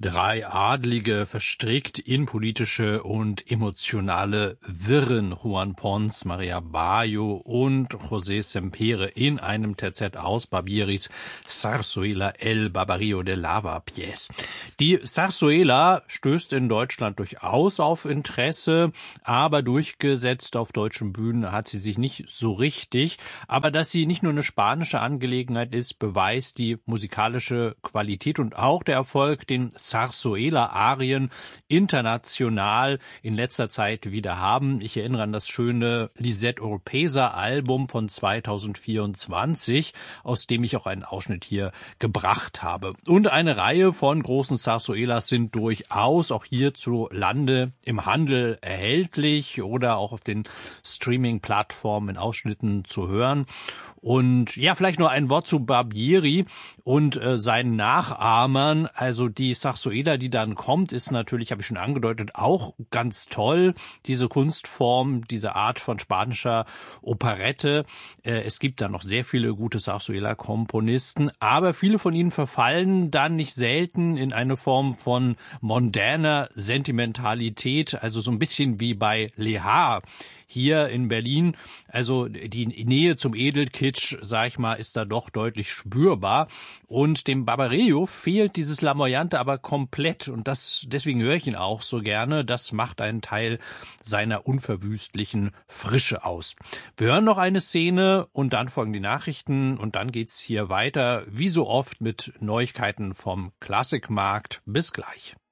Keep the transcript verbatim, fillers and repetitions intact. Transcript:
Drei Adlige verstrickt in politische und emotionale Wirren. Juan Pons, Maria Bayo und José Sempere in einem Terzett aus Barbieris Zarzuela El Barbario de Lavapiés. Die Zarzuela stößt in Deutschland durchaus auf Interesse, aber durchgesetzt auf deutschen Bühnen hat sie sich nicht so richtig. Aber dass sie nicht nur eine spanische Angelegenheit ist, beweist die musikalische Qualität und auch der Erfolg, den Zarzuela-Arien international in letzter Zeit wieder haben. Ich erinnere an das schöne Lisette Oropesa-Album von zweitausendvierundzwanzig, aus dem ich auch einen Ausschnitt hier gebracht habe. Und eine Reihe von großen Zarzuelas sind durchaus auch hierzulande im Handel erhältlich oder auch auf den Streaming-Plattformen in Ausschnitten zu hören. Und ja, vielleicht nur ein Wort zu Barbieri und äh, seinen Nachahmern. Also die Zarzuela, die dann kommt, ist natürlich, habe ich schon angedeutet, auch ganz toll. Diese Kunstform, diese Art von spanischer Operette. Äh, es gibt da noch sehr viele gute Zarzuela-Komponisten, aber viele von ihnen verfallen dann nicht selten in eine Form von mondäner Sentimentalität, also so ein bisschen wie bei Lehar hier in Berlin. Also die Nähe zum Edelkitsch, sag ich mal, ist da doch deutlich spürbar. Und dem Barbario fehlt dieses Lamoyante aber komplett. Und das, deswegen höre ich ihn auch so gerne. Das macht einen Teil seiner unverwüstlichen Frische aus. Wir hören noch eine Szene und dann folgen die Nachrichten. Und dann geht's hier weiter, wie so oft, mit Neuigkeiten vom Klassikmarkt. Bis gleich.